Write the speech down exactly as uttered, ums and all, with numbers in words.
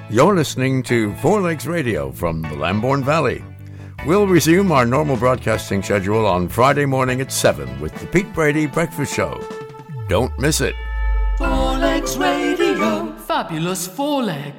You're listening to Four Legs Radio from the Lambourne Valley. We'll resume our normal broadcasting schedule on Friday morning at seven with the Pete Brady Breakfast Show. Don't miss it. Four Legs Radio. Fabulous Four Legs.